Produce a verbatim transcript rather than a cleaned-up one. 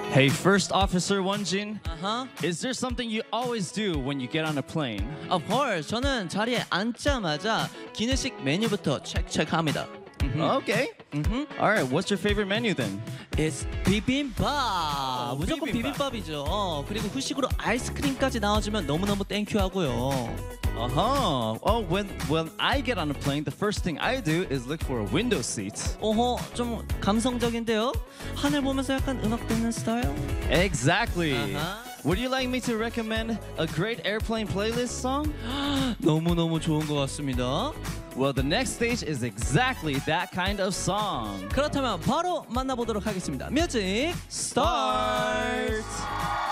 Hey, First Officer Wonjin, Uh-huh. is there something you always do when you get on a plane? Of course. 저는 자리에 앉자마자 기내식 메뉴부터 체크체크합니다. Okay. Mhm. All right, what's your favorite menu then? It's 비빔밥. 무조건 비빔밥. 비빔밥이죠. 어, 그리고 후식으로 아이스크림까지 나와주면 너무너무 땡큐하고요. Uh-huh. Oh, when when I get on a plane, the first thing I do is look for a window seat. 어허, 좀 감성적인데요? 하늘 보면서 약간 음악 듣는 스타일? Exactly. Uh-huh. Would you like me to recommend a great airplane playlist song? 너무너무 좋은 것 같습니다. Well, the next stage is exactly that kind of song. 그렇다면 바로 만나보도록 하겠습니다. 뮤직 스타트! Start.